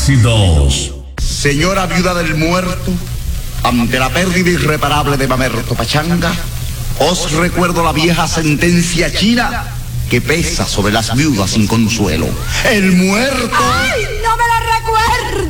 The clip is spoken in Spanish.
Éxitos. Señora viuda del muerto, ante la pérdida irreparable de Mamerto Pachanga, os recuerdo la vieja sentencia china que pesa sobre las viudas sin consuelo. El muerto... ¡Ay, no me la